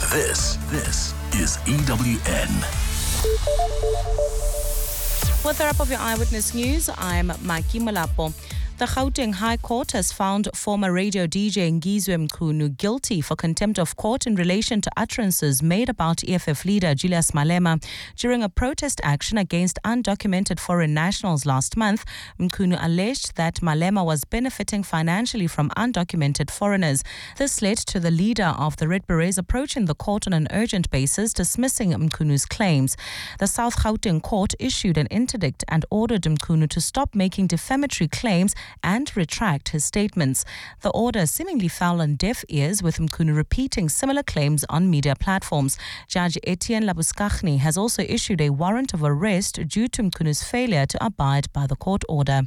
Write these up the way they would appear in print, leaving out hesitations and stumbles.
This is EWN. With the wrap of your Eyewitness News, I'm Maki Malapo. The Gauteng High Court has found former radio DJ Ngizwe Mchunu guilty for contempt of court in relation to utterances made about EFF leader Julius Malema during a protest action against undocumented foreign nationals last month. Mchunu alleged that Malema was benefiting financially from undocumented foreigners. This led to the leader of the Red Berets approaching the court on an urgent basis, dismissing Mchunu's claims. The South Gauteng court issued an interdict and ordered Mchunu to stop making defamatory claims and retract his statements. The order seemingly fell on deaf ears, with Mchunu repeating similar claims on media platforms. Judge Etienne Labuskaghni has also issued a warrant of arrest due to Mchunu's failure to abide by the court order.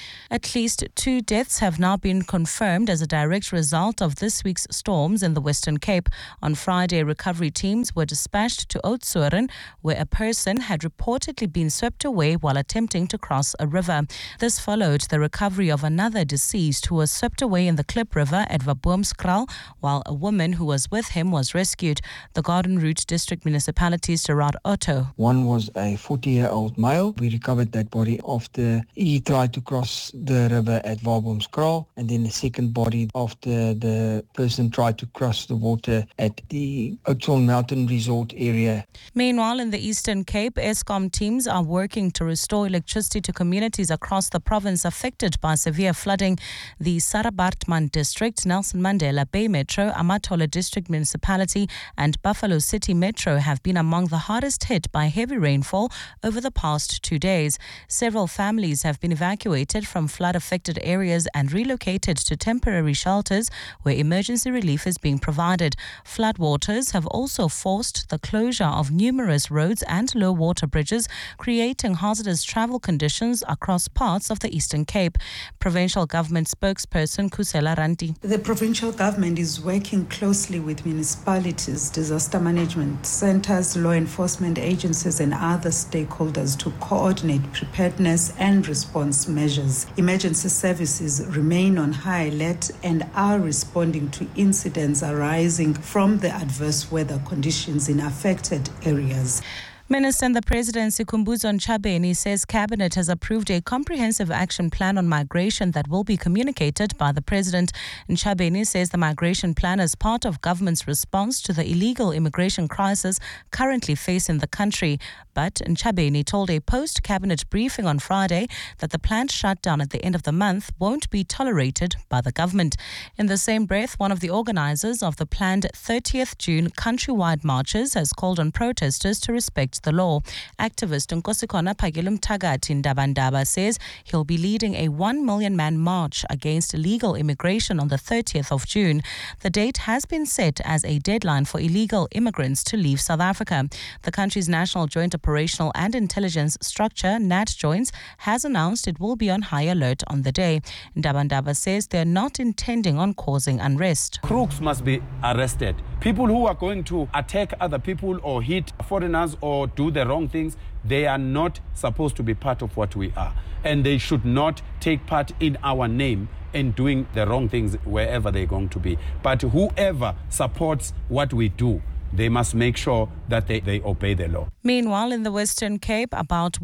At least 2 deaths have now been confirmed as a direct result of this week's storms in the Western Cape. On Friday, recovery teams were dispatched to Oudtshoorn, where a person had reportedly been swept away while attempting to cross a river. This followed the recovery of another deceased who was swept away in the Klip River at Vaboomskraal, while a woman who was with him was rescued. The Garden Route District Municipality's Gerard Otto. One was a 40-year-old male. We recovered that body after he tried to cross the river at Vaboomskraal, and then the second body after the person tried to cross the water at the Oudtshoorn Mountain Resort area. Meanwhile, in the Eastern Cape, Eskom teams are working to restore electricity to communities across the province affected by severe flooding. The Sarabartman District, Nelson Mandela Bay Metro, Amatola District Municipality and Buffalo City Metro have been among the hardest hit by heavy rainfall over the past 2 days. Several families have been evacuated from flood-affected areas and relocated to temporary shelters where emergency relief is being provided. Floodwaters have also forced the closure of numerous roads and low-water bridges, creating hazardous travel conditions across parts of the Eastern Cape. Provincial government spokesperson Kusela Ranti. The provincial government is working closely with municipalities, disaster management centers, law enforcement agencies and other stakeholders to coordinate preparedness and response measures. Emergency services remain on high alert and are responding to incidents arising from the adverse weather conditions in affected areas. Minister in the Presidency Khumbudzo Ntshavheni says Cabinet has approved a comprehensive action plan on migration that will be communicated by the President. Ntshavheni says the migration plan is part of government's response to the illegal immigration crisis currently facing the country. But Ntshavheni told a post-Cabinet briefing on Friday that the planned shutdown at the end of the month won't be tolerated by the government. In the same breath, one of the organizers of the planned 30th June countrywide marches has called on protesters to respect the law. Activist Nkosikona Phakile Mthakathi Ndabandaba says he'll be leading a 1 million man march against illegal immigration on the 30th of June. The date has been set as a deadline for illegal immigrants to leave South Africa. The country's National Joint Operational and Intelligence Structure, NATJOINS, has announced it will be on high alert on the day. Ndabandaba says they're not intending on causing unrest. Crooks must be arrested. People who are going to attack other people or hit foreigners or do the wrong things, they are not supposed to be part of what we are. And they should not take part in our name in doing the wrong things wherever they're going to be. But whoever supports what we do, they must make sure that they obey the law. Meanwhile, in the Western Cape, about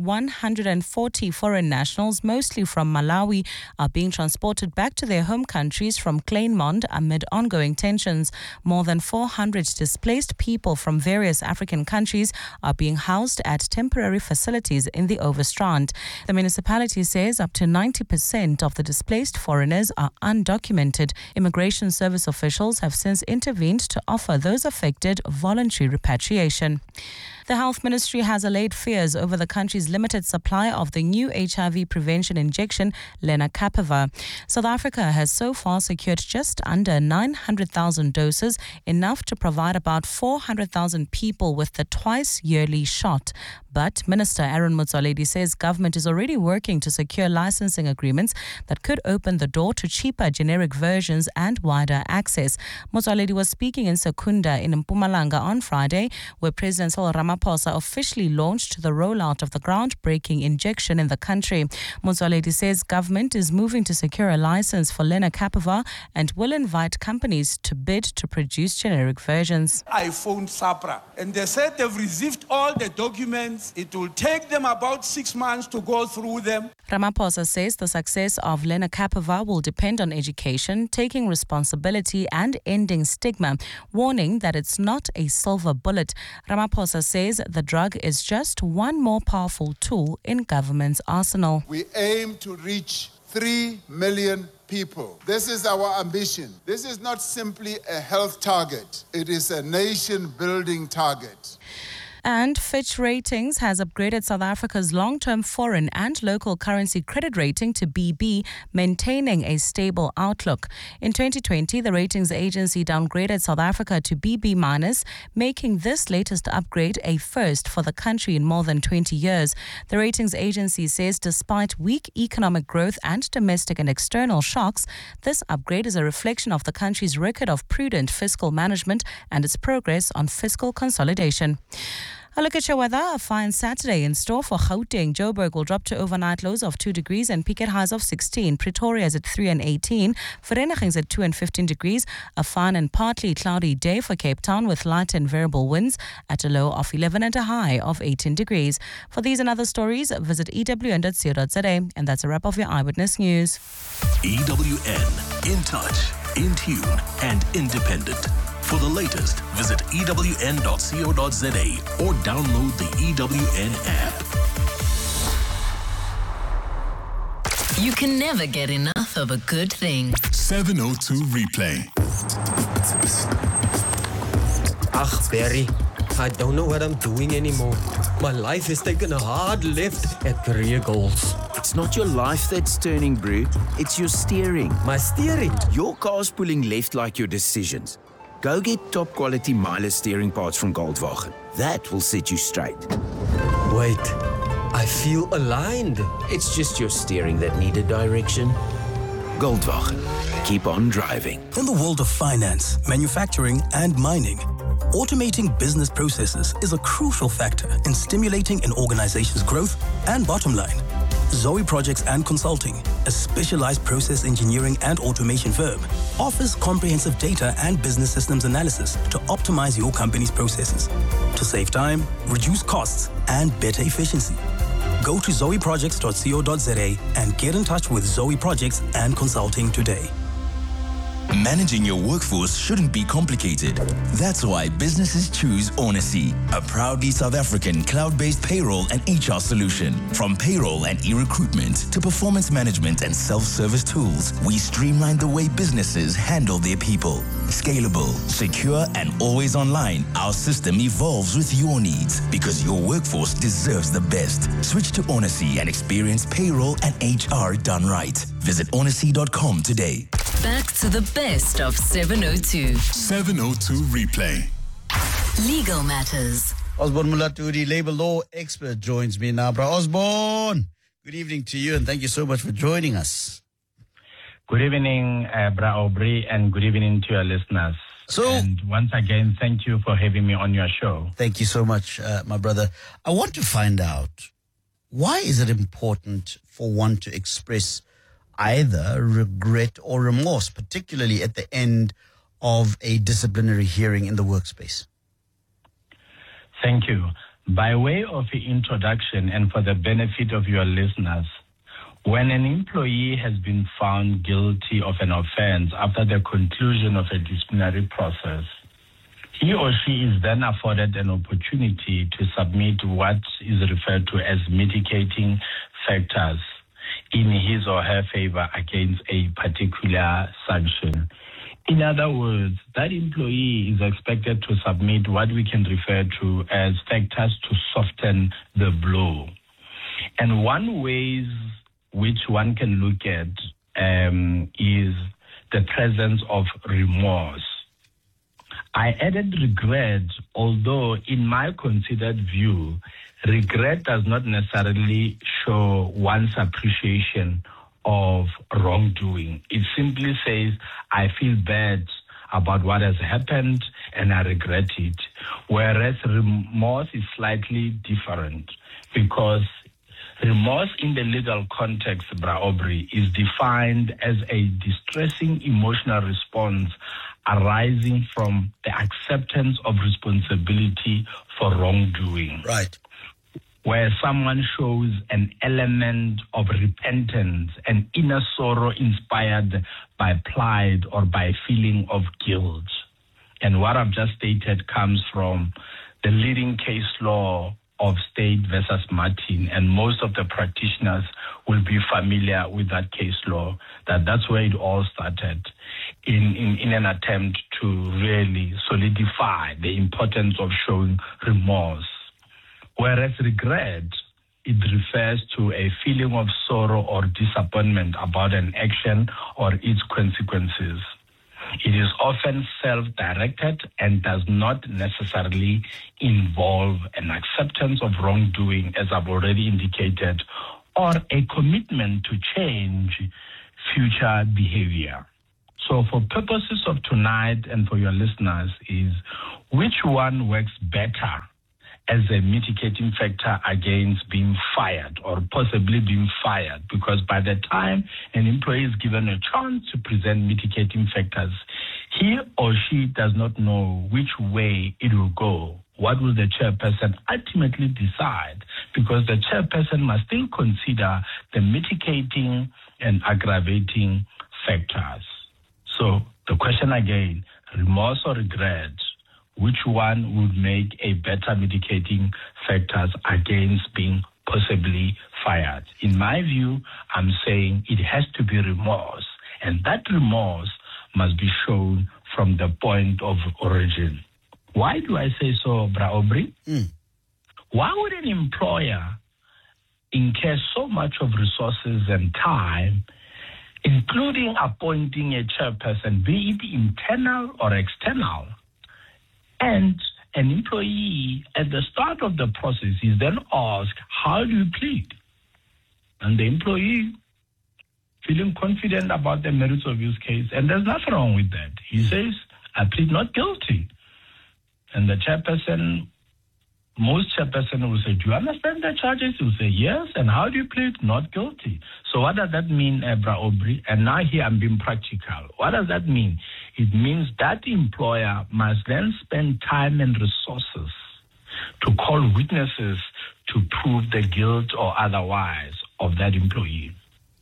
140 foreign nationals, mostly from Malawi, are being transported back to their home countries from Kleinmond amid ongoing tensions. More than 400 displaced people from various African countries are being housed at temporary facilities in the Overstrand. The municipality says up to 90% of the displaced foreigners are undocumented. Immigration service officials have since intervened to offer those affected voluntary repatriation. The Health Ministry has allayed fears over the country's limited supply of the new HIV prevention injection, Lenacapavir. South Africa has so far secured just under 900,000 doses, enough to provide about 400,000 people with the twice-yearly shot. But Minister Aaron Motsoaledi says government is already working to secure licensing agreements that could open the door to cheaper generic versions and wider access. Motsoaledi was speaking in Secunda in Mpumalanga on Friday, where President Cyril Ramaphosa Ramaphosa officially launched the rollout of the groundbreaking injection in the country. Motsoaledi says government is moving to secure a license for lenacapavir and will invite companies to bid to produce generic versions. I phoned SAPRA and they said they've received all the documents. It will take them about 6 months to go through them. Ramaphosa says the success of lenacapavir will depend on education, taking responsibility and ending stigma, warning that it's not a silver bullet. Ramaphosa says the drug is just one more powerful tool in government's arsenal. We aim to reach 3 million people. This is our ambition. This is not simply a health target. It is a nation-building target. And Fitch Ratings has upgraded South Africa's long-term foreign and local currency credit rating to BB, maintaining a stable outlook. In 2020, the ratings agency downgraded South Africa to BB-, making this latest upgrade a first for the country in more than 20 years. The ratings agency says despite weak economic growth and domestic and external shocks, this upgrade is a reflection of the country's record of prudent fiscal management and its progress on fiscal consolidation. A look at your weather. A fine Saturday in store for Gauteng. Joburg will drop to overnight lows of 2 degrees and peak at highs of 16. Pretoria is at 3 and 18. Vereeniging at 2 and 15 degrees. A fine and partly cloudy day for Cape Town with light and variable winds at a low of 11 and a high of 18 degrees. For these and other stories, visit ewn.co.za. And that's a wrap of your Eyewitness News. EWN, in touch, in tune, and independent. For the latest, visit ewn.co.za or download the EWN app. You can never get enough of a good thing. 702 Replay. Barry, I don't know what I'm doing anymore. My life has taken a hard left at career goals. It's not your life that's turning, Brew. It's your steering. My steering? Your car's pulling left like your decisions. Go get top quality Miles steering parts from Goldwagen. That will set you straight. Wait, I feel aligned. It's just your steering that needed direction. Goldwagen. Keep on driving. In the world of finance, manufacturing, and mining, automating business processes is a crucial factor in stimulating an organization's growth and bottom line. Zoe Projects and Consulting, a specialized process engineering and automation firm, offers comprehensive data and business systems analysis to optimize your company's processes, to save time, reduce costs, and better efficiency. Go to zoeprojects.co.za and get in touch with Zoe Projects and Consulting today. Managing your workforce shouldn't be complicated. That's why businesses choose Onacy, a proudly South African cloud-based payroll and HR solution. From payroll and e-recruitment to performance management and self-service tools, we streamline the way businesses handle their people. Scalable, secure, and always online, our system evolves with your needs because your workforce deserves the best. Switch to Onacy and experience payroll and HR done right. Visit onacy.com today. Back to the best of 702. 702 Replay. Legal Matters. Osborne Mulaturi, labor law expert, joins me now. Bro Osborne, good evening to you and thank you so much for joining us. Good evening, Bra Aubrey, and good evening to your listeners. And once again, thank you for having me on your show. Thank you so much, my brother. I want to find out, why is it important for one to express either regret or remorse, particularly at the end of a disciplinary hearing in the workspace? Thank you. By way of introduction and for the benefit of your listeners, when an employee has been found guilty of an offense after the conclusion of a disciplinary process, he or she is then afforded an opportunity to submit what is referred to as mitigating factors in his or her favor against a particular sanction. In other words, that employee is expected to submit what we can refer to as factors to soften the blow. And one way which one can look at is the presence of remorse. I added regret, although in my considered view, regret does not necessarily show one's appreciation of wrongdoing. It simply says, I feel bad about what has happened and I regret it. whereas remorse is slightly different because remorse in the legal context, Bra Aubrey, is defined as a distressing emotional response arising from the acceptance of responsibility for wrongdoing. Right. Where someone shows an element of repentance, an inner sorrow inspired by pride or by feeling of guilt. And what I've just stated comes from the leading case law of State versus Martin, and most of the practitioners will be familiar with that case law, that's where it all started in an attempt to really solidify the importance of showing remorse. Whereas regret, it refers to a feeling of sorrow or disappointment about an action or its consequences. It is often self-directed and does not necessarily involve an acceptance of wrongdoing, as I've already indicated, or a commitment to change future behavior. So for purposes of tonight and for your listeners is, which one works better as a mitigating factor against being fired or possibly being fired? Because by the time an employee is given a chance to present mitigating factors, he or she does not know which way it will go. What will the chairperson ultimately decide? Because the chairperson must still consider the mitigating and aggravating factors. So the question again, remorse or regret, which one would make a better mitigating factors against being possibly fired? In my view, I'm saying it has to be remorse, and that remorse must be shown from the point of origin. Why do I say so, Bra Aubrey? Why would an employer incur so much of resources and time, including appointing a chairperson, be it internal or external, and an employee at the start of the process is then asked, how do you plead? And the employee, feeling confident about the merits of his case, and there's nothing wrong with that. He says, I plead not guilty. And the chairperson, most chairperson will say, do you understand the charges? He will say, yes. And how do you plead? Not guilty. So what does that mean, Bra Aubrey? And now here I'm being practical. What does that mean? It means that employer must then spend time and resources to call witnesses to prove the guilt or otherwise of that employee.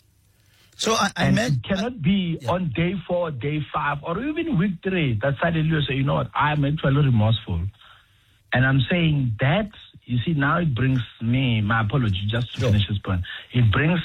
So it cannot be on day 4, day 5, or even week 3 that suddenly you say, you know what, I'm actually remorseful. And I'm saying that, you see, now it brings me, my apology, just to finish this point. It brings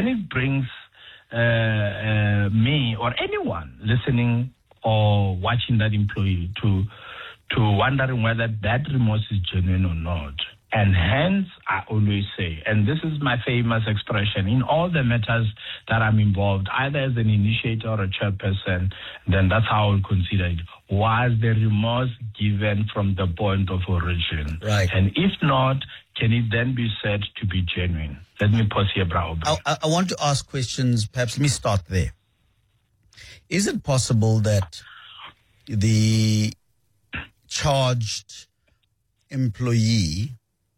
me or anyone listening or watching that employee to wondering whether that remorse is genuine or not. And hence, I always say, and this is my famous expression, in all the matters that I'm involved, either as an initiator or a chairperson, then that's how I will consider it. Was the remorse given from the point of origin? Right. And if not, can it then be said to be genuine? Let me pause here, Bra Aubrey. I want to ask questions. Perhaps let me start there. Is it possible that the charged employee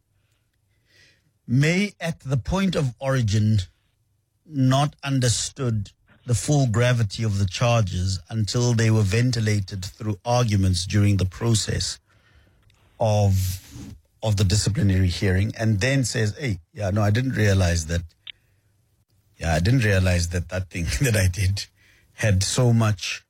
may, at the point of origin, not understood the full gravity of the charges until they were ventilated through arguments during the process of the disciplinary hearing, and then says, hey, I didn't realize that. I didn't realize that thing that I did had so much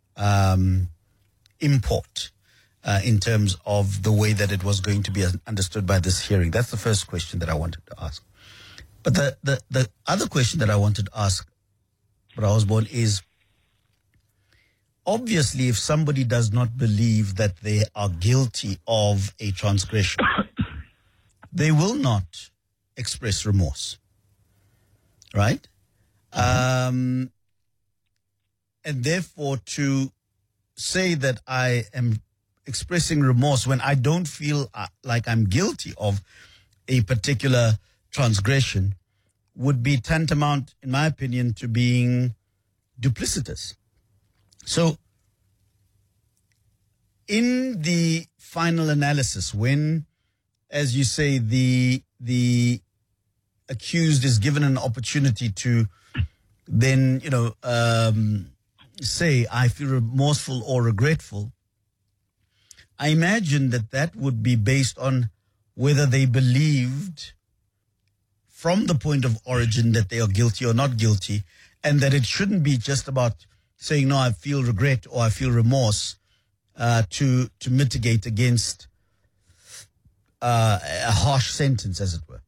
import in terms of the way that it was going to be understood by this hearing. That's the first question that I wanted to ask. But the other question that I wanted to ask, Bra Osborne, is obviously if somebody does not believe that they are guilty of a transgression, they will not express remorse, right? And therefore, to say that I am expressing remorse when I don't feel like I'm guilty of a particular transgression would be tantamount, in my opinion, to being duplicitous. So, in the final analysis, when, as you say, the accused is given an opportunity to then, say, I feel remorseful or regretful, I imagine that would be based on whether they believed from the point of origin that they are guilty or not guilty, and that it shouldn't be just about saying, no, I feel regret or I feel remorse to mitigate against a harsh sentence, as it were.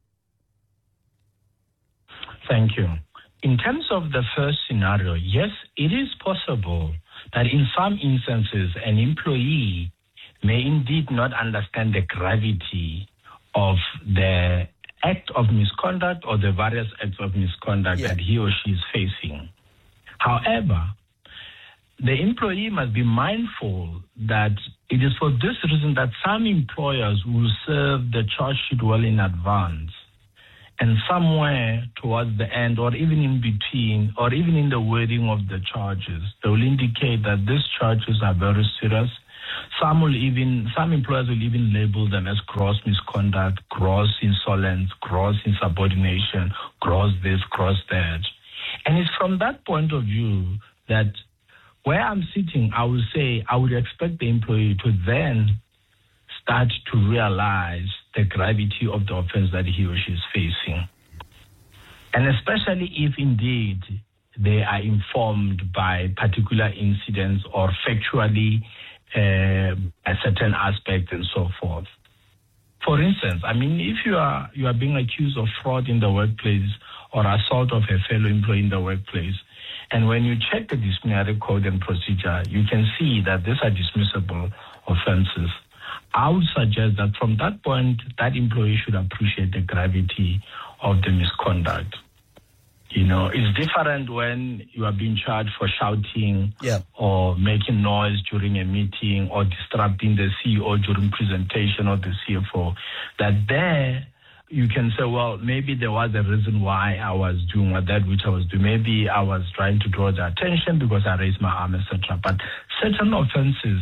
Thank you. In terms of the first scenario, yes, it is possible that in some instances an employee may indeed not understand the gravity of the act of misconduct or the various acts of misconduct that he or she is facing. However, the employee must be mindful that it is for this reason that some employers will serve the charge sheet well in advance, and somewhere towards the end, or even in between, or even in the wording of the charges, they will indicate that these charges are very serious. Some employers will even label them as gross misconduct, gross insolence, gross insubordination, gross this, gross that. And it's from that point of view that where I'm sitting, I will say I would expect the employee to then start to realize the gravity of the offense that he or she is facing. And especially if indeed they are informed by particular incidents or factually a certain aspect and so forth. For instance, if you are being accused of fraud in the workplace or assault of a fellow employee in the workplace, and when you check the disciplinary code and procedure, you can see that these are dismissible offenses. I would suggest that from that point, that employee should appreciate the gravity of the misconduct. It's different when you are being charged for shouting or making noise during a meeting or disrupting the CEO during presentation or the CFO. That there you can say, well, maybe there was a reason why I was doing that which I was doing. Maybe I was trying to draw the attention because I raised my arm, etc. But certain offenses,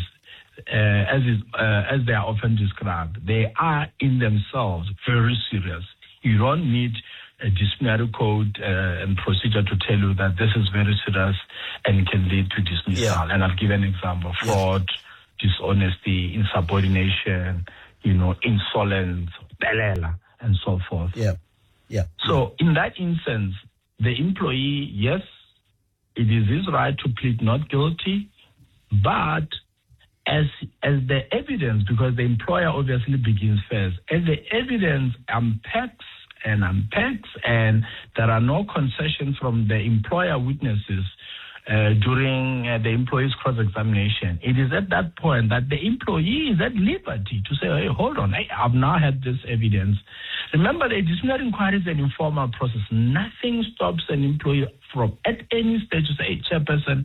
as they are often described, they are in themselves very serious. You don't need a disciplinary code and procedure to tell you that this is very serious and can lead to dismissal. And I'll give an example: fraud, dishonesty, insubordination, insolence, belela, and so forth. So in that instance, the employee, yes, it is his right to plead not guilty, but as the evidence, because the employer obviously begins first, as the evidence unpacks, and there are no concessions from the employer witnesses during the employee's cross-examination, it is at that point that the employee is at liberty to say, hey, hold on, I've now had this evidence. Remember, the disciplinary inquiry is an informal process. Nothing stops an employee from, at any stage, to say, hey, chairperson,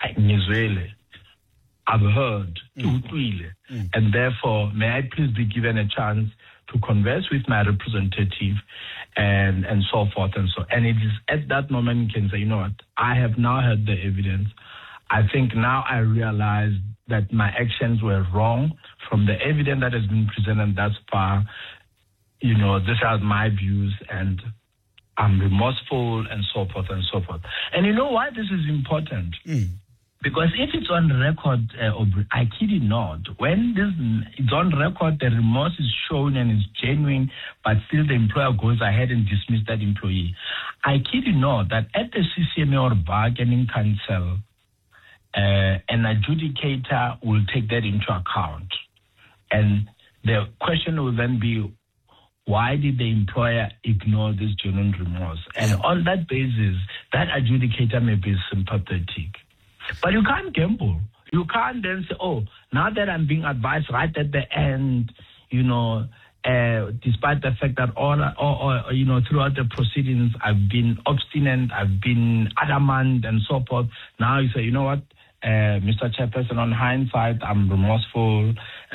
I've heard, and therefore, may I please be given a chance to converse with my representative and so forth and so. And it is at that moment you can say, you know what, I have now heard the evidence. I think now I realize that my actions were wrong from the evidence that has been presented thus far. These are my views and I'm remorseful and so forth and so forth. And you know why this is important? Because if it's on record, I kid you not, when it's on record, the remorse is shown and is genuine, but still the employer goes ahead and dismisses that employee. I kid you not that at the CCMA or bargaining council, an adjudicator will take that into account. And the question will then be, why did the employer ignore this genuine remorse? And on that basis, that adjudicator may be sympathetic. But you can't gamble. You can't then say, oh, now that I'm being advised right at the end, despite the fact that throughout the proceedings, I've been obstinate, I've been adamant and so forth. Now you say, you know what, Mr. Chairperson, on hindsight, I'm remorseful,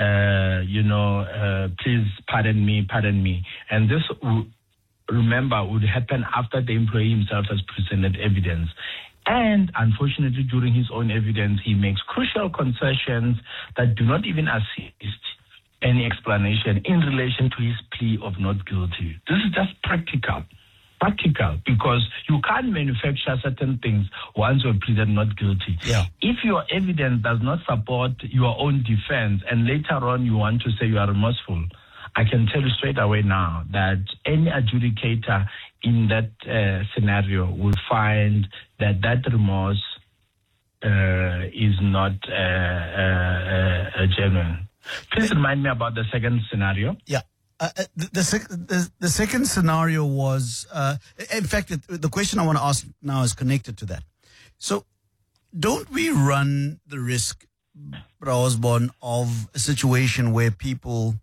please pardon me. And this, remember, would happen after the employee himself has presented evidence. And unfortunately, during his own evidence, he makes crucial concessions that do not even assist any explanation in relation to his plea of not guilty. This is just practical, because you can't manufacture certain things once you're pleaded not guilty. Yeah. If your evidence does not support your own defense and later on you want to say you are remorseful, I can tell you straight away now that any adjudicator in that scenario will find that remorse is not genuine. Please remind me about the second scenario. Yeah. The second scenario was, in fact, the question I want to ask now is connected to that. So, don't we run the risk, Bra Osborne, of a situation where people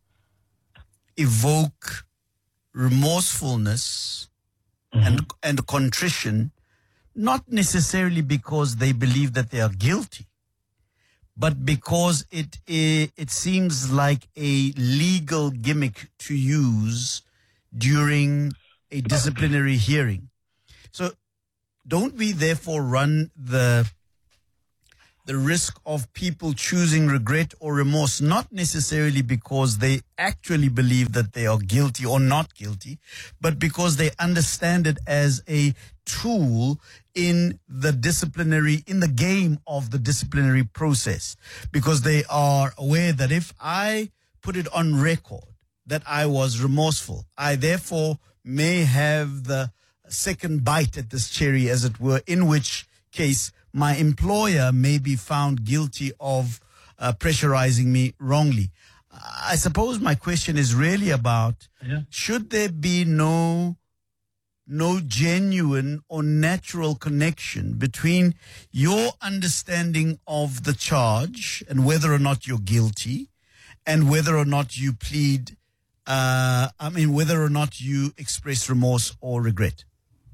evoke remorsefulness and contrition, not necessarily because they believe that they are guilty, but because it seems like a legal gimmick to use during a disciplinary hearing. So don't we therefore run the risk of people choosing regret or remorse, not necessarily because they actually believe that they are guilty or not guilty, but because they understand it as a tool in the game of the disciplinary process, because they are aware that if I put it on record that I was remorseful, I therefore may have the second bite at this cherry, as it were, in which case my employer may be found guilty of pressurizing me wrongly. I suppose my question is really about, should there be no genuine or natural connection between your understanding of the charge and whether or not you're guilty and whether or not you plead, whether or not you express remorse or regret?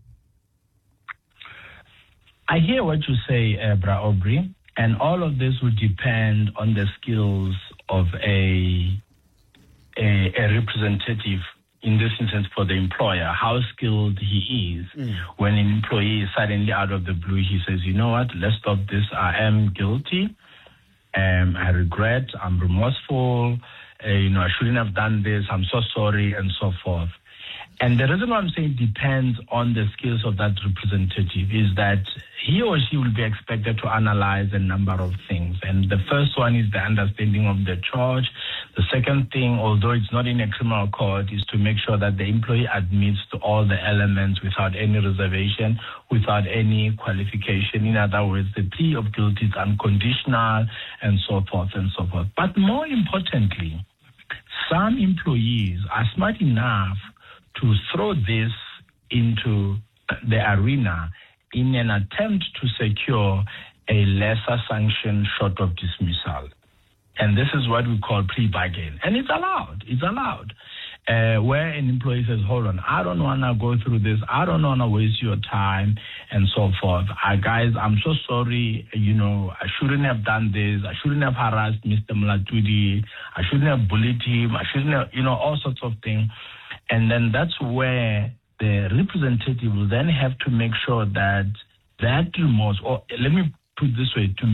I hear what you say, Bra Aubrey, and all of this would depend on the skills of a representative, in this instance for the employer, how skilled he is. When an employee is suddenly out of the blue, he says, you know what, let's stop this. I am guilty. I regret. I'm remorseful. I shouldn't have done this. I'm so sorry, and so forth. And the reason why I'm saying depends on the skills of that representative is that he or she will be expected to analyze a number of things. And the first one is the understanding of the charge. The second thing, although it's not in a criminal court, is to make sure that the employee admits to all the elements without any reservation, without any qualification. In other words, the plea of guilty is unconditional, and so forth and so forth. But more importantly, some employees are smart enough to throw this into the arena in an attempt to secure a lesser sanction short of dismissal. And this is what we call plea bargain. And it's allowed. It's allowed. Where an employee says, hold on, I don't want to go through this. I don't want to waste your time, and so forth. Guys, I'm so sorry. I shouldn't have done this. I shouldn't have harassed Mr. Mlatudi. I shouldn't have bullied him. I shouldn't have, all sorts of things. And then that's where the representative will then have to make sure that remorse, or let me put it this way, to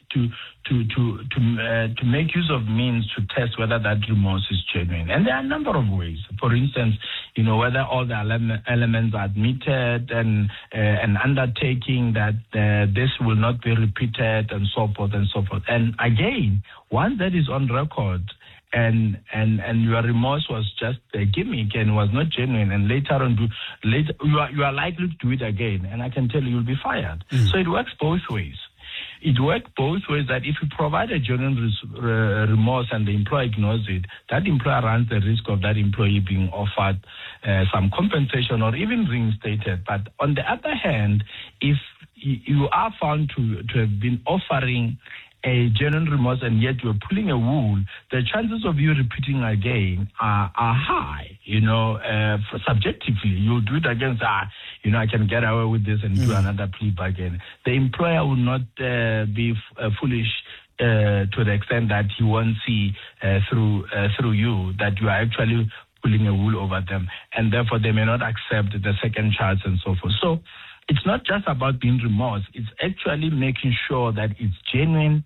make use of means to test whether that remorse is genuine. And there are a number of ways. For instance, whether all the elements are admitted and an undertaking that this will not be repeated, and so forth and so forth. And again, once that is on record, and your remorse was just a gimmick and was not genuine, and later on you are likely to do it again, and I can tell you, you'll be fired. So it works both ways. It works both ways, that if you provide a genuine remorse and the employer ignores it, that employer runs the risk of that employee being offered some compensation or even reinstated. But on the other hand, if you are found to have been offering a genuine remorse and yet you're pulling a wool, the chances of you repeating again are high. Subjectively, you'll do it again. I can get away with this and do another plea bargain. The employer will not be foolish to the extent that he won't see through you that you are actually pulling a wool over them, and therefore they may not accept the second charge and so forth. So it's not just about being remorse. It's actually making sure that it's genuine,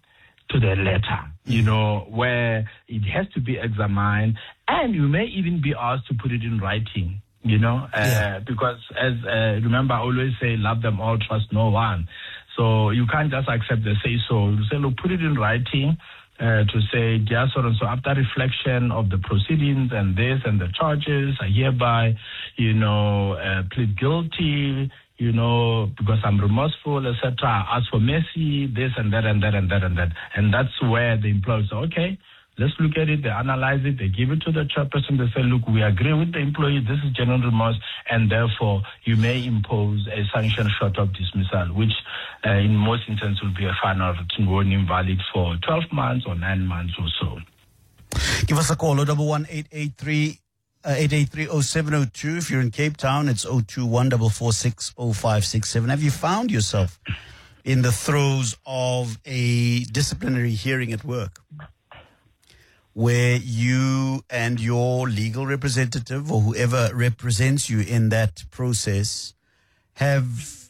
to the letter, you know, where it has to be examined, and you may even be asked to put it in writing, you know, because as, remember, I always say, love them all, trust no one. So you can't just accept the say-so. You say, look, put it in writing to say, dear so and so, after reflection of the proceedings and this and the charges, I hereby, you know, plead guilty, you know, because I'm remorseful, etc. Ask for mercy, this and that and that and that and that. And that's where the employer say, okay, let's look at it, they analyze it, they give it to the chairperson, they say, look, we agree with the employee, this is genuine remorse, and therefore you may impose a sanction short of dismissal, which in most instances will be a final written warning valid for 12 months or 9 months or so. Give us a call, 011-883 883-0702. If you're in Cape Town, it's 021-446-0567. Have you found yourself in the throes of a disciplinary hearing at work, where you and your legal representative or whoever represents you in that process have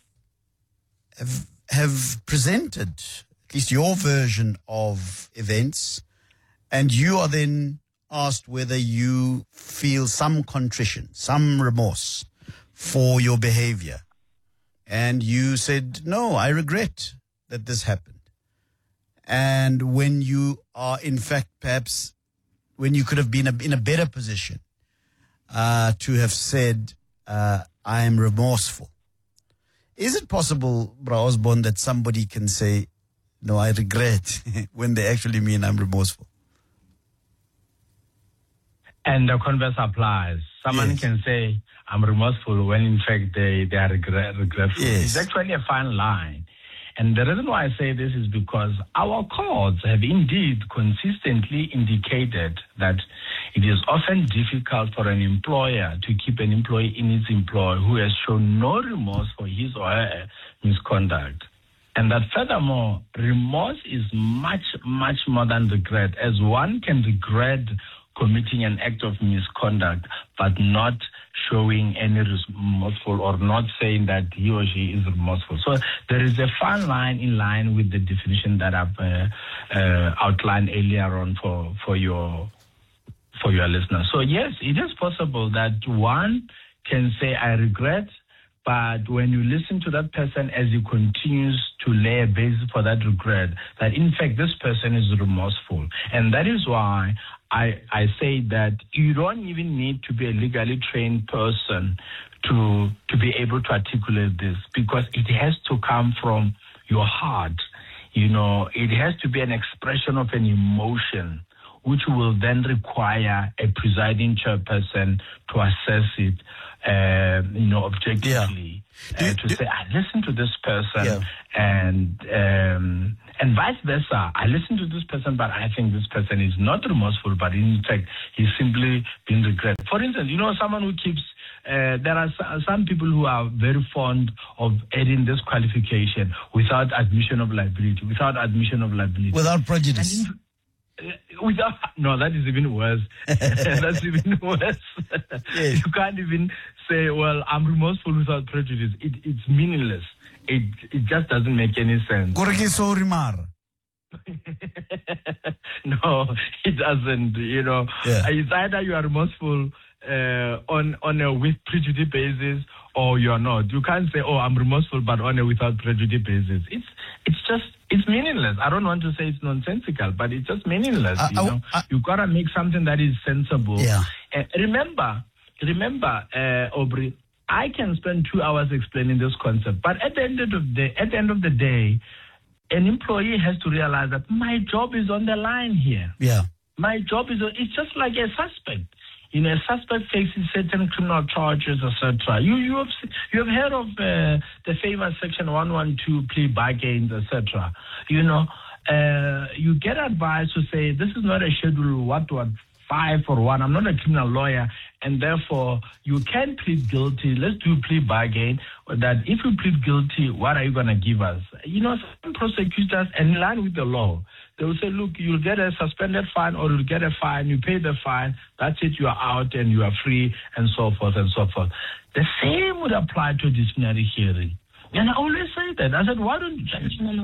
presented at least your version of events, and you are then asked whether you feel some contrition, some remorse for your behavior, and you said, no, I regret that this happened. And when you are, in fact, perhaps when you could have been in a better position to have said, I am remorseful. Is it possible, Bra Osborne, that somebody can say, no, I regret, when they actually mean I'm remorseful? And the converse applies. Someone can say, I'm remorseful, when in fact they are regretful. Yes. It's actually a fine line. And the reason why I say this is because our courts have indeed consistently indicated that it is often difficult for an employer to keep an employee in its employ who has shown no remorse for his or her misconduct. And that furthermore, remorse is much, much more than regret, as one can regret committing an act of misconduct, but not showing any remorseful or not saying that he or she is remorseful. So there is a fine line in line with the definition that I've outlined earlier on for your listeners. So yes, it is possible that one can say, I regret, but when you listen to that person as he continues to lay a basis for that regret, that in fact this person is remorseful. And that is why I say that you don't even need to be a legally trained person to be able to articulate this, because it has to come from your heart. You know, it has to be an expression of an emotion, which will then require a presiding chairperson to assess it, objectively. To say, I listen to this person, and vice versa. I listen to this person, but I think this person is not remorseful, but in fact, he's simply been regret. For instance, someone who keeps, there are some people who are very fond of adding this qualification without admission of liability, without prejudice. No, that is even worse. That's even worse. Yes. You can't even say, well, I'm remorseful without prejudice. It's meaningless. It just doesn't make any sense. No, it doesn't. It's either you are remorseful on a with prejudice basis, or you are not. You can't say, oh, I'm remorseful, but on a without prejudice basis. It's meaningless. I don't want to say it's nonsensical, but it's just meaninless. You gotta make something that is sensible. Yeah. Remember, Aubrey, I can spend 2 hours explaining this concept, but at the end of the day, an employee has to realize that my job is on the line here. Yeah. My job it's just like a suspect. A suspect faces certain criminal charges, etc. You have heard of the famous Section 112 plea bargains, etc. You get advice to say, this is not a schedule 5 or 1. I'm not a criminal lawyer, and therefore you can plead guilty. Let's do plea bargain. That if you plead guilty, what are you going to give us? Some prosecutors, in line with the law, they will say, look, you'll get a suspended fine, or you'll get a fine, you pay the fine, that's it, you are out and you are free, and so forth and so forth. The same would apply to a disciplinary hearing. And I always say that. I said, why don't you change? No.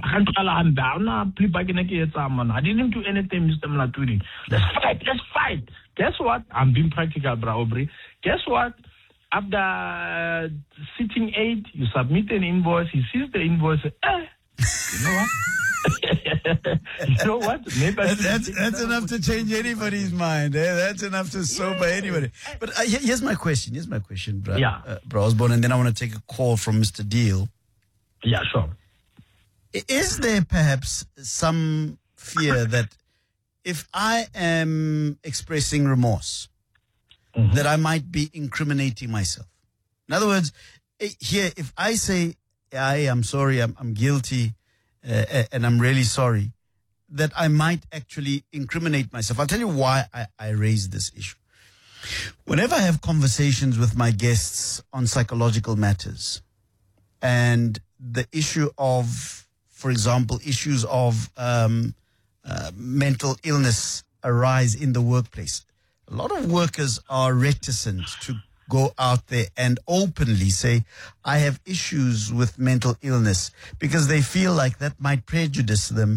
I didn't do anything, Mr. Mlaturi. Let's fight. Guess what? I'm being practical, Bra Aubrey. Guess what? After sitting 8, you submit an invoice, he sees the invoice, you know what? You know what? Maybe that's enough to change anybody's mind. That's enough to sober anybody. But here's my question. Bro. Bro Osborne, and then I want to take a call from Mr. Deal. Yeah, sure. Is there perhaps some fear that if I am expressing remorse, that I might be incriminating myself? In other words, here, if I say, I'm sorry, I'm guilty, and I'm really sorry, that I might actually incriminate myself. I'll tell you why I raise this issue. Whenever I have conversations with my guests on psychological matters and the issue of, for example, issues of mental illness arise in the workplace, a lot of workers are reticent to go out there and openly say, I have issues with mental illness, because they feel like that might prejudice them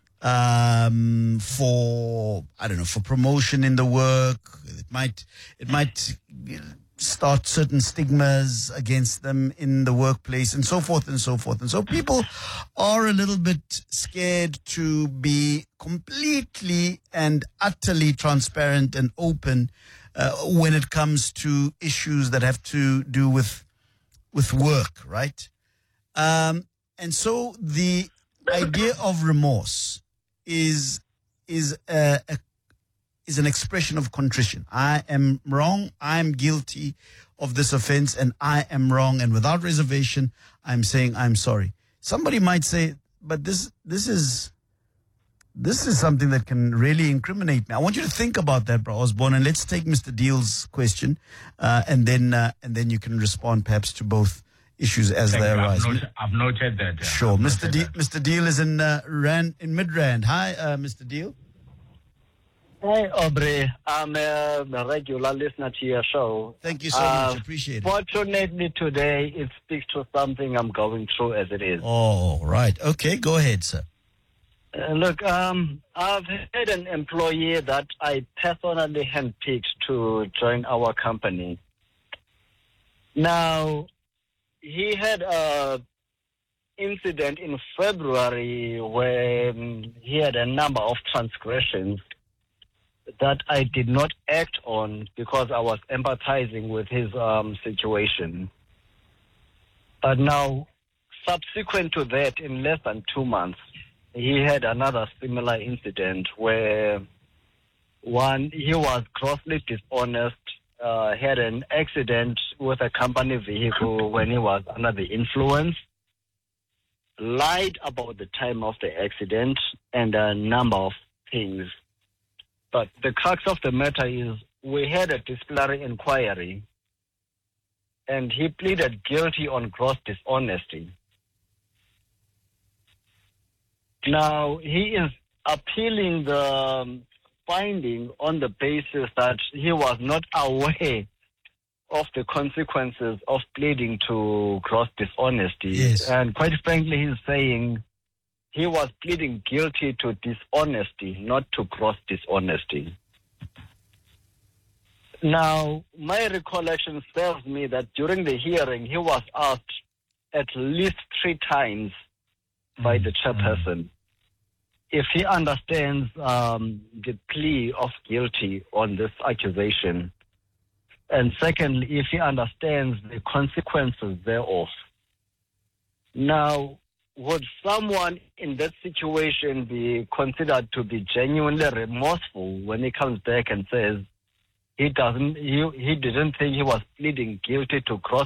for promotion in the work. It might start certain stigmas against them in the workplace, and so forth and so forth. And so people are a little bit scared to be completely and utterly transparent and open when it comes to issues that have to do with work, right? And so the idea of remorse is an expression of contrition. I am wrong. I am guilty of this offense, and I am wrong. And without reservation, I'm saying I'm sorry. Somebody might say, but this is something that can really incriminate me. I want you to think about that, Bro Osborne, and let's take Mr. Deal's question, and then you can respond perhaps to both issues as they arise. I've noted that. Sure. Mr. Deal is in Midrand. Hi, Mr. Deal. Hey, Aubrey. I'm a regular listener to your show. Thank you so much. Appreciate it. Fortunately, today it speaks to something I'm going through as it is. Oh, right. Okay, go ahead, sir. Look, I've had an employee that I personally handpicked to join our company. Now, he had a incident in February where he had a number of transgressions that I did not act on because I was empathizing with his situation. But now, subsequent to that, in less than 2 months, he had another similar incident where he was grossly dishonest, had an accident with a company vehicle when he was under the influence, lied about the time of the accident, and a number of things. But the crux of the matter is we had a disciplinary inquiry, and he pleaded guilty on gross dishonesty. Now, he is appealing the finding on the basis that he was not aware of the consequences of pleading to gross dishonesty. Yes. And quite frankly, he's saying he was pleading guilty to dishonesty, not to gross dishonesty. Now, my recollection tells me that during the hearing, he was asked at least 3 times by the chairperson if he understands the plea of guilty on this accusation, and secondly, if he understands the consequences thereof. Now, would someone in that situation be considered to be genuinely remorseful when he comes back and says he didn't think he was pleading guilty to gross,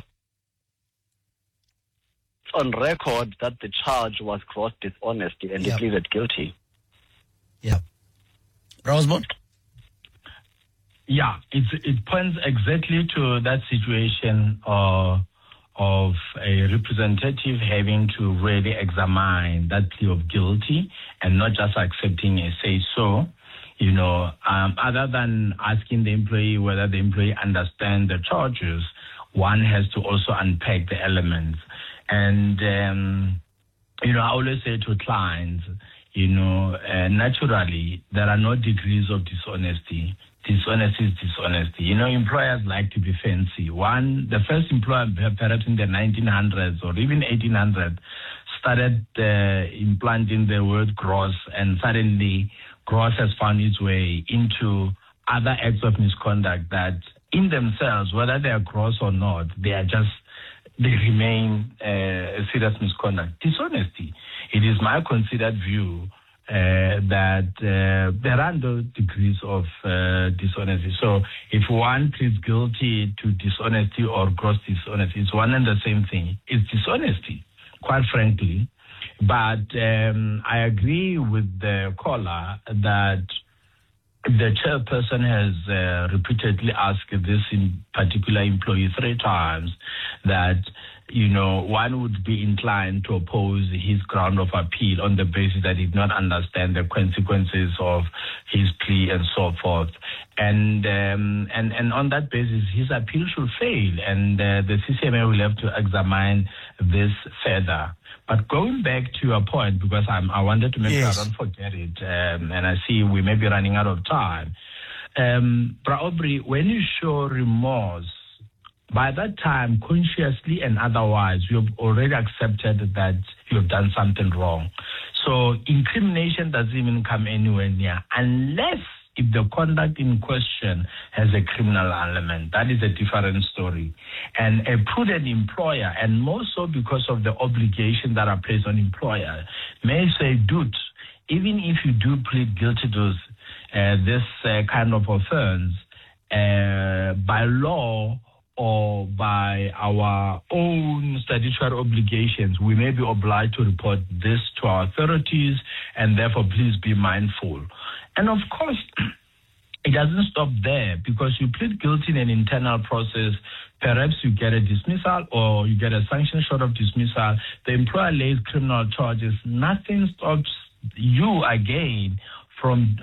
on record that the charge was gross dishonesty and he pleaded guilty? Yeah. Osborne? Yeah, it points exactly to that situation of a representative having to really examine that plea of guilty and not just accepting a say-so. Other than asking the employee whether the employee understands the charges, one has to also unpack the elements. And, I always say to clients, naturally, there are no degrees of dishonesty. Dishonesty is dishonesty. Employers like to be fancy. The first employer, perhaps in the 1900s or even 1800s, started implanting the word gross, and suddenly gross has found its way into other acts of misconduct that in themselves, whether they are gross or not, they remain a serious misconduct. Dishonesty. It is my considered view that there are no degrees of dishonesty. So if one pleads guilty to dishonesty or gross dishonesty, it's one and the same thing. It's dishonesty, quite frankly. But I agree with the caller that the chairperson has repeatedly asked this in particular employee 3 times that, one would be inclined to oppose his ground of appeal on the basis that he did not understand the consequences of his plea and so forth. And on that basis, his appeal should fail, and the CCMA will have to examine this further. But going back to your point, because I wanted to make sure I don't forget it, and I see we may be running out of time. Bra Aubrey, when you show remorse, by that time, consciously and otherwise, you have already accepted that you have done something wrong. So incrimination doesn't even come anywhere near, unless if the conduct in question has a criminal element. That is a different story. And a prudent employer, and more so because of the obligation that are placed on employer, may say, dude, even if you do plead guilty to this kind of offense, by law or by our own statutory obligations, we may be obliged to report this to our authorities, and therefore please be mindful. And of course, it doesn't stop there, because you plead guilty in an internal process. Perhaps you get a dismissal or you get a sanction short of dismissal. The employer lays criminal charges. Nothing stops you again from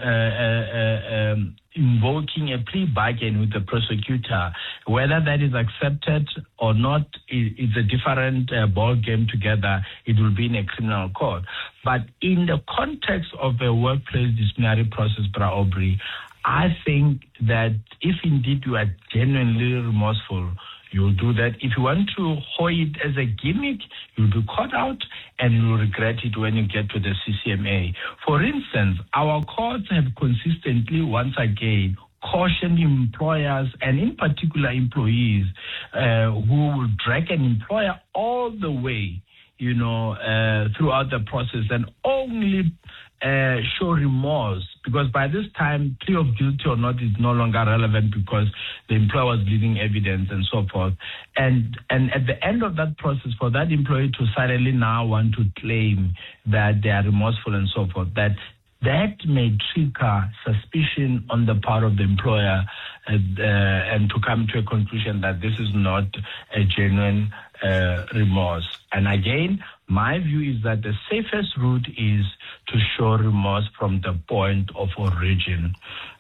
invoking a plea bargain with the prosecutor. Whether that is accepted or not is a different ball game together. It will be in a criminal court. But in the context of a workplace disciplinary process, Bra Aubrey, I think that if indeed you are genuinely remorseful, you'll do that. If you want to hold it as a gimmick, you'll be caught out and you'll regret it when you get to the CCMA. For instance, our courts have consistently, once again, cautioned employers and in particular employees who will drag an employer all the way, throughout the process and only show remorse, because by this time, plea of guilty or not is no longer relevant because the employer was leaving evidence and so forth. And at the end of that process, for that employee to suddenly now want to claim that they are remorseful and so forth, that may trigger suspicion on the part of the employer and to come to a conclusion that this is not a genuine remorse. And again, my view is that the safest route is to show remorse from the point of origin.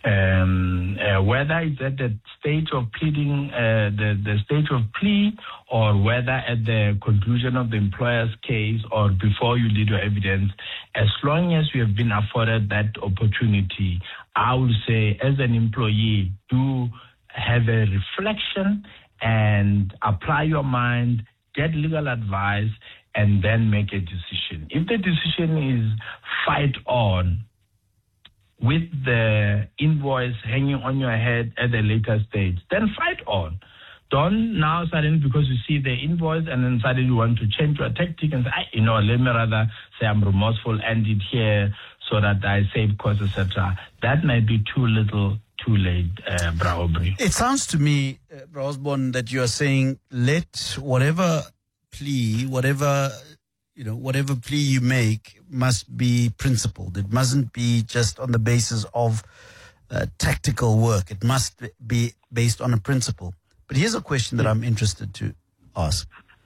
Whether it's at the stage of pleading, the stage of plea, or whether at the conclusion of the employer's case or before you lead your evidence, as long as you have been afforded that opportunity, I would say as an employee, do have a reflection and apply your mind, get legal advice, and then make a decision. If the decision is fight on with the invoice hanging on your head at a later stage, then fight on. Don't now suddenly, because you see the invoice and then suddenly you want to change your tactic and say, let me rather say I'm remorseful, end it here so that I save costs, etc. That might be too little, too late, Bra Aubrey. It sounds to me, Bra Osborne, that you are saying let whatever plea, whatever plea you make must be principled. It mustn't be just on the basis of tactical work. It must be based on a principle. But here's a question that I'm interested to ask.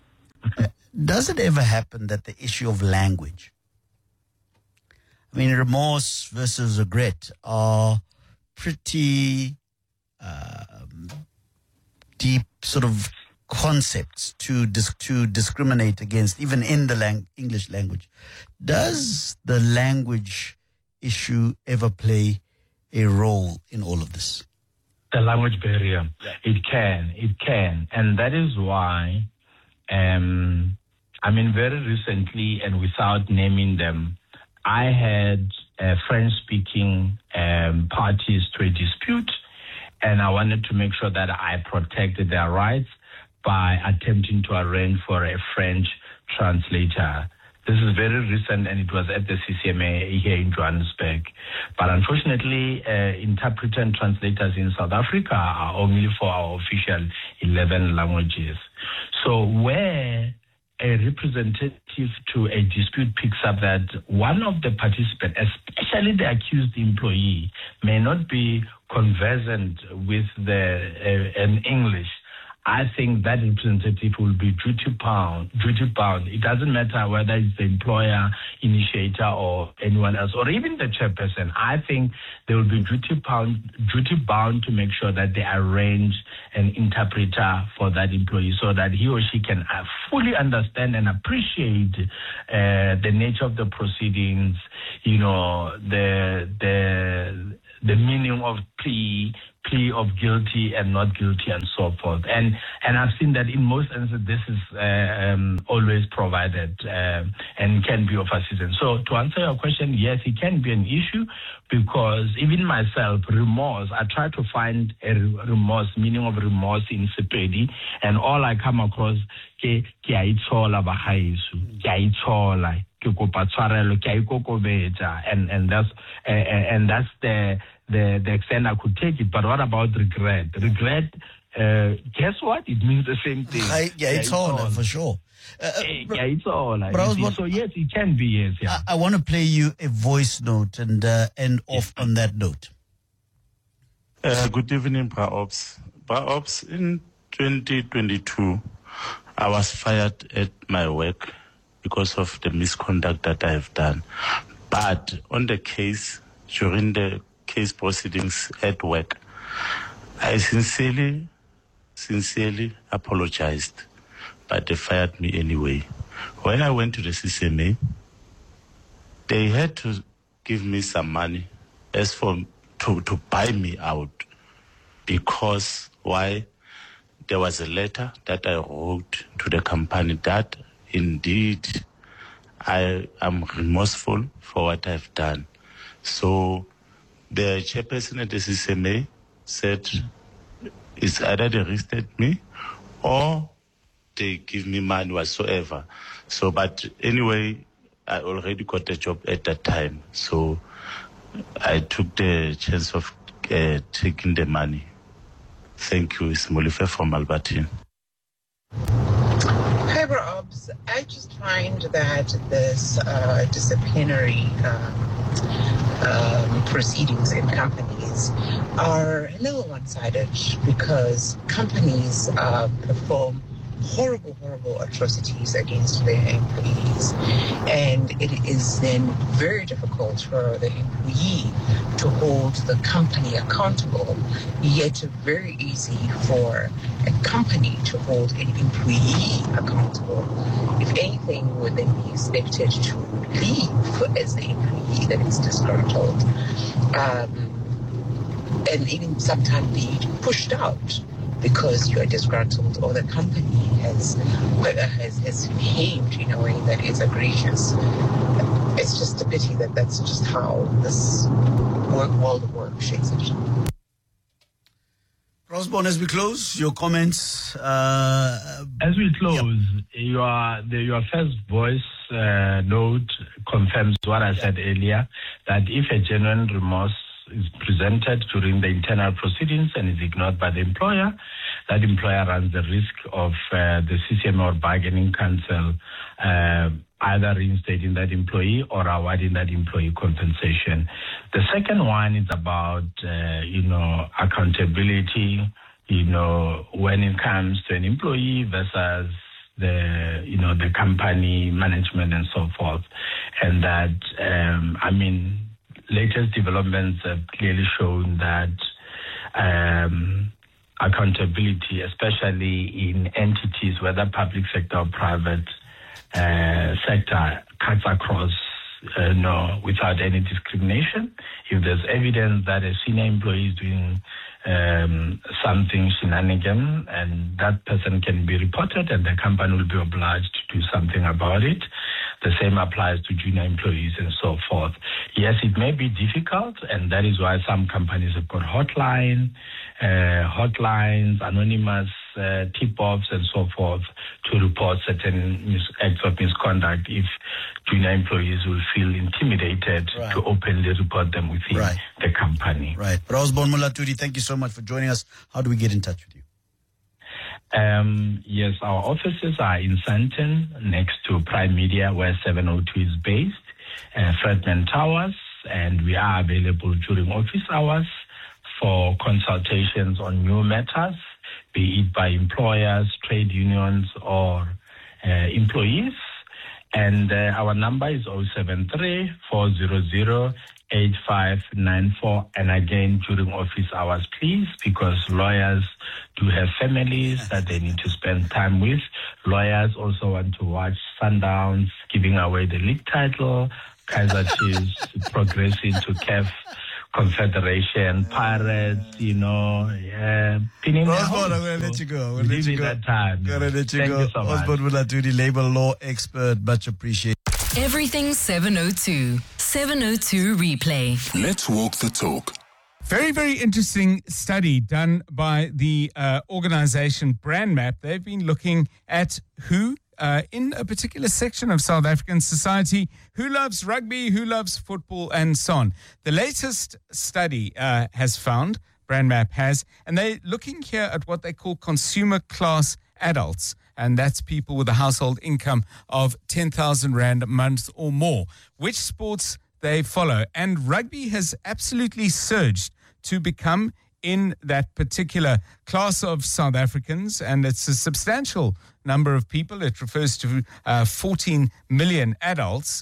Does it ever happen that the issue of language, remorse versus regret are pretty deep sort of concepts to discriminate against, even in the English language. Does the language issue ever play a role in all of this? The language barrier, it can. And that is why, very recently, and without naming them, I had French-speaking parties to a dispute, and I wanted to make sure that I protected their rights by attempting to arrange for a French translator. This is very recent, and it was at the CCMA here in Johannesburg. But unfortunately, interpreters and translators in South Africa are only for our official 11 languages. So where a representative to a dispute picks up that one of the participants, especially the accused employee, may not be conversant with an English, I think that representative will be duty bound. It doesn't matter whether it's the employer, initiator, or anyone else, or even the chairperson. I think they will be duty bound to make sure that they arrange an interpreter for that employee so that he or she can fully understand and appreciate the nature of the proceedings, the meaning of plea of guilty and not guilty, and so forth. And I've seen that in most instances this is always provided and can be of assistance. So to answer your question, yes, it can be an issue, because even myself, remorse, I try to find a remorse, meaning of remorse in Sepedi, and all I come across, and that's the extent I could take it. But what about regret? Regret, guess what? It means the same thing. It's all for sure. It's all. So yes, it can be, yes. Yeah. I want to play you a voice note and end off on that note. Good evening, Bra Ops. Bra Ops, in 2022, I was fired at my work because of the misconduct that I have done. But on the case, during the case proceedings at work, I sincerely apologized, but they fired me anyway. When I went to the CCMA, they had to give me some money as for to buy me out, because why? There was a letter that I wrote to the company that indeed I am remorseful for what I've done. So the chairperson at the CCMA said it's either they restate me or they give me money whatsoever. So, but anyway, I already got a job at that time. So I took the chance of taking the money. Thank you. It's Molife from Albertine. Hi, Robs. I just find that this disciplinary proceedings in companies are a little one-sided, because companies perform horrible atrocities against their employees, and it is then very difficult for the employee to hold the company accountable, yet very easy for a company to hold an employee accountable. If anything, would then be expected to leave as the employee that is disgruntled, and even sometimes be pushed out because you are disgruntled, or the company has behaved in a way that is egregious. It's just a pity that that's just how this world of work shapes it. Rosborn, as we close, your comments. As we close, your first voice note confirms what I said earlier, that if a genuine remorse is presented during the internal proceedings and is ignored by the employer, that employer runs the risk of the CCM or bargaining council either reinstating that employee or awarding that employee compensation. The second one is about, accountability, when it comes to an employee versus the company management and so forth. And that, latest developments have clearly shown that accountability, especially in entities, whether public sector or private sector, cuts across without any discrimination. If there's evidence that a senior employee is doing something shenanigan, and that person can be reported and the company will be obliged to do something about it. The same applies to junior employees and so forth. Yes, it may be difficult, and that is why some companies have got hotlines, anonymous tip-offs and so forth to report certain acts of misconduct if junior employees will feel intimidated to openly report them within the company. Right. Osborne Mulatudi, thank you so much for joining us. How do we get in touch with you? Yes, our offices are in Sandton, next to Prime Media, where 702 is based, Fredman Towers, and we are available during office hours for consultations on new matters, be it by employers, trade unions, or employees. And our number is 073-400-8594. And again, during office hours, please, because lawyers do have families that they need to spend time with. Lawyers also want to watch Sundowns giving away the league title, Kaizer Chiefs progressing to CAF Confederation, Pirates, Osborne, I'm going to let you go. I'm going to let you go. So Osborne Mulatudi, labor law expert, much appreciated. Everything 702. 702 replay. Let's walk the talk. Very, very interesting study done by the organization BrandMap. They've been looking at who, in a particular section of South African society, who loves rugby, who loves football, and so on. The latest study has found, BrandMap has, and they're looking here at what they call consumer class adults, and that's people with a household income of 10,000 Rand a month or more, which sports they follow. And rugby has absolutely surged to become in that particular class of South Africans, and it's a substantial number of people. It refers to 14 million adults.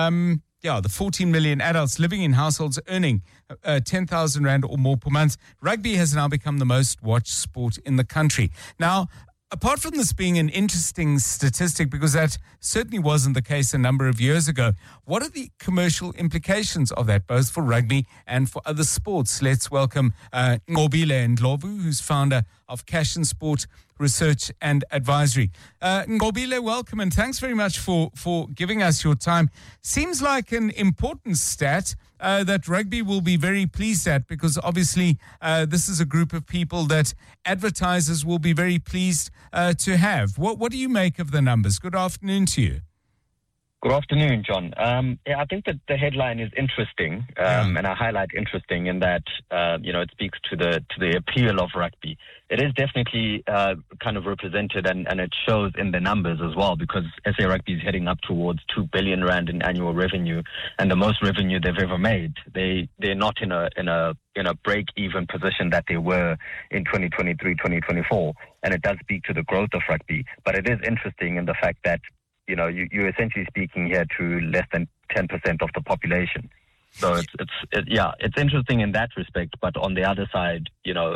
The 14 million adults living in households earning 10,000 Rand or more per month. Rugby has now become the most watched sport in the country. Now, apart from this being an interesting statistic, because that certainly wasn't the case a number of years ago, what are the commercial implications of that, both for rugby and for other sports? Let's welcome Ngobile Ndlovu, who's founder of Cash and Sport Research and Advisory. Ngobile, welcome, and thanks very much for giving us your time. Seems like an important stat that rugby will be very pleased at, because obviously this is a group of people that advertisers will be very pleased to have. What do you make of the numbers? Good afternoon to you. Good afternoon, John. I think that the headline is interesting, and I highlight interesting in that it speaks to the appeal of rugby. It is definitely kind of represented, and it shows in the numbers as well, because SA Rugby is heading up towards 2 billion Rand in annual revenue, and the most revenue they've ever made. They're not in a break-even position that they were in 2023, 2024, and it does speak to the growth of rugby. But it is interesting in the fact that you're essentially speaking here to less than 10% of the population. So it's interesting in that respect. But on the other side,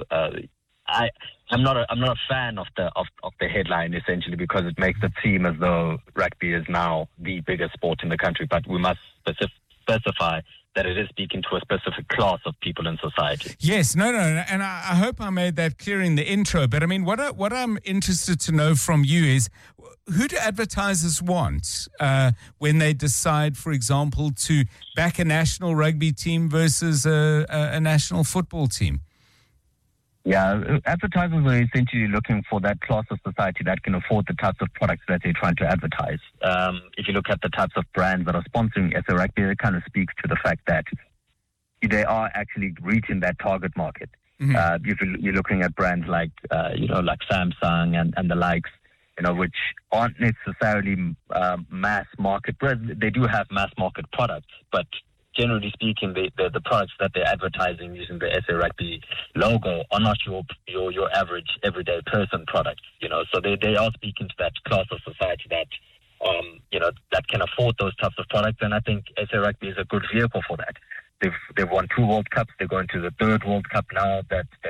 I'm not a fan of the headline, essentially, because it makes it seem as though rugby is now the biggest sport in the country. But we must specify that it is speaking to a specific class of people in society. Yes, no, and I hope I made that clear in the intro. But I mean, what I'm interested to know from you is, who do advertisers want when they decide, for example, to back a national rugby team versus a national football team? Yeah, advertisers are essentially looking for that class of society that can afford the types of products that they're trying to advertise. If you look at the types of brands that are sponsoring SA Rugby, it kind of speaks to the fact that they are actually reaching that target market. Mm-hmm. You're looking at brands like Samsung and the likes, which aren't necessarily mass market brands. They do have mass market products, but generally speaking, the products that they're advertising using the SA Rugby logo are not your average everyday person product. So they are speaking to that class of society that that can afford those types of products, and I think SA Rugby is a good vehicle for that. They've won 2 World Cups. They're going to the 3rd World Cup now that they're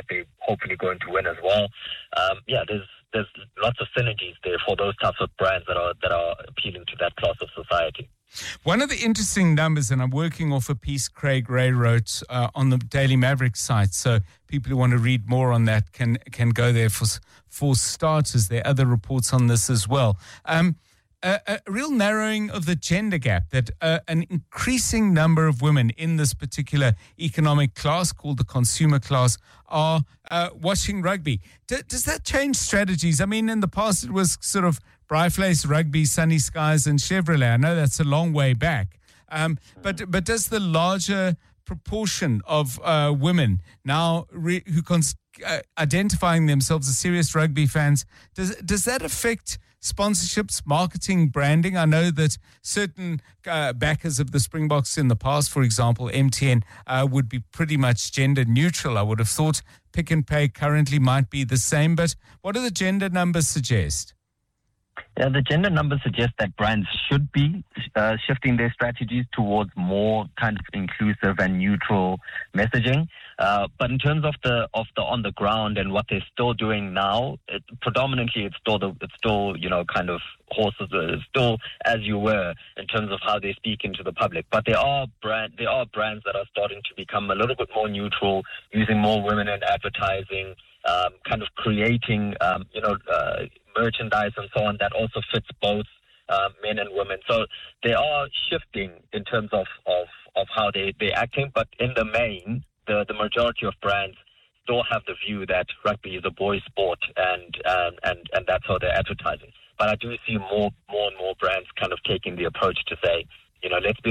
hopefully going to win as well. There's lots of synergies there for those types of brands that are appealing to that class of society. One of the interesting numbers, and I'm working off a piece Craig Ray wrote on the Daily Maverick site, so people who want to read more on that can go there for starters. There are other reports on this as well. A real narrowing of the gender gap, that an increasing number of women in this particular economic class, called the consumer class, are watching rugby. Does that change strategies? I mean, in the past it was sort of Braaivleis, rugby, Sunny Skies and Chevrolet. I know that's a long way back. But does the larger proportion of women now identifying themselves as serious rugby fans, does that affect sponsorships, marketing, branding? I know that certain backers of the Springboks in the past, for example, MTN, would be pretty much gender neutral. I would have thought Pick and Pay currently might be the same, but what do the gender numbers suggest? Yeah, the gender numbers suggest that brands should be shifting their strategies towards more kind of inclusive and neutral messaging. But in terms of the on the ground and what they're still doing now, predominantly it's still kind of horses. It's still as you were in terms of how they speak into the public. But there are brands that are starting to become a little bit more neutral, using more women in advertising, kind of creating merchandise and so on that also fits both men and women. So they are shifting in terms of how they're acting, but in the main, the majority of brands still have the view that rugby is a boys' sport, and that's how they're advertising. But I do see more and more brands kind of taking the approach to say, let's be